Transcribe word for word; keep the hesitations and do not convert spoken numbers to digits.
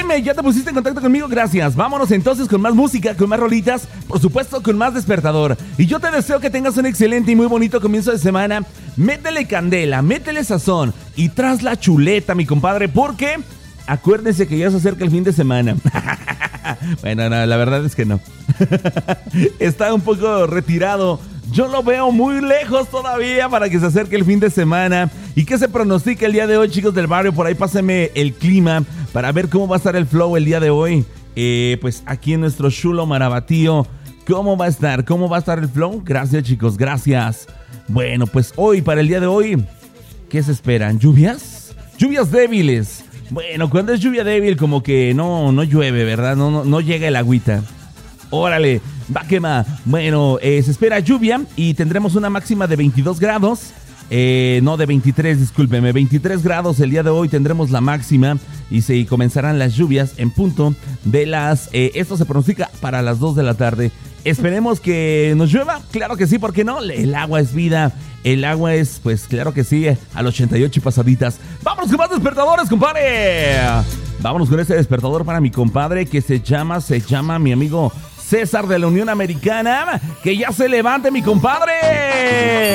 Jaime, ¿ya te pusiste en contacto conmigo? Gracias. Vámonos entonces con más música, con más rolitas, por supuesto con más despertador. Y yo te deseo que tengas un excelente y muy bonito comienzo de semana. Métele candela, métele sazón y tras la chuleta, mi compadre, porque acuérdense que ya se acerca el fin de semana. Bueno, no, la verdad es que no. Está un poco retirado. Yo lo veo muy lejos todavía para que se acerque el fin de semana. ¿Y qué se pronostica el día de hoy, chicos del barrio? Por ahí pásenme el clima para ver cómo va a estar el flow el día de hoy. Eh, pues aquí en nuestro chulo Marabatío, ¿cómo va a estar? ¿Cómo va a estar el flow? Gracias, chicos, gracias. Bueno, pues hoy, para el día de hoy, ¿qué se esperan? ¿Lluvias? Lluvias débiles. Bueno, cuando es lluvia débil, como que no, no llueve, ¿verdad? No, no, no llega el agüita. Órale, va que va. Bueno, eh, se espera lluvia y tendremos una máxima de veintidós grados. Eh, no, de veintitrés, discúlpeme. veintitrés grados el día de hoy tendremos la máxima y se comenzarán las lluvias en punto de las... Eh, esto se pronostica para las dos de la tarde. Esperemos que nos llueva. Claro que sí, ¿por qué no? El agua es vida. El agua es, pues, claro que sí, al ochenta y ocho y pasaditas. ¡Vámonos con más despertadores, compadre! Vámonos con este despertador para mi compadre que se llama, se llama mi amigo César de la Unión Americana. ¡Que ya se levante, mi compadre!